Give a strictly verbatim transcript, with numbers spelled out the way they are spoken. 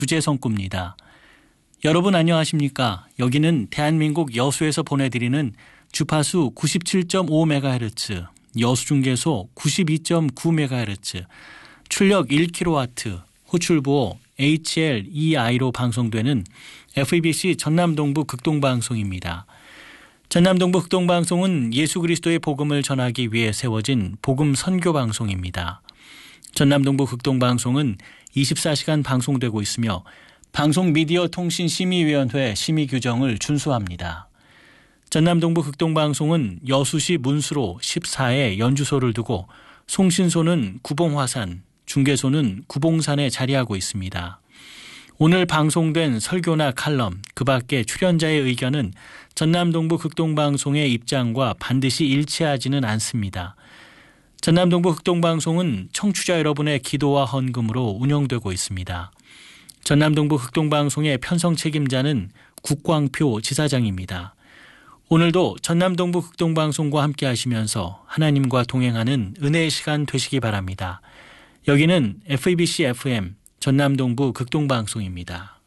부재성구입니다. 여러분 안녕하십니까? 여기는 대한민국 여수에서 보내드리는 주파수 구십칠 점 오 메가헤르츠, 여수중계소 구십이 점 구 메가헤르츠, 출력 일 킬로와트, 호출부호 에이치엘이아이로 방송되는 에프이비씨 전남동부 극동방송입니다. 전남동부 극동방송은 예수 그리스도의 복음을 전하기 위해 세워진 복음 선교 방송입니다. 전남동부 극동방송은 이십사 시간 방송되고 있으며 방송미디어통신심의위원회 심의 규정을 준수합니다. 전남동부 극동방송은 여수시 문수로 십사 회 연주소를 두고 송신소는 구봉화산, 중계소는 구봉산에 자리하고 있습니다. 오늘 방송된 설교나 칼럼, 그 밖에 출연자의 의견은 전남동부 극동방송의 입장과 반드시 일치하지는 않습니다. 전남동부 극동방송은 청취자 여러분의 기도와 헌금으로 운영되고 있습니다. 전남동부 극동방송의 편성 책임자는 국광표 지사장입니다. 오늘도 전남동부 극동방송과 함께 하시면서 하나님과 동행하는 은혜의 시간 되시기 바랍니다. 여기는 에프이비씨 에프엠 전남동부 극동방송입니다.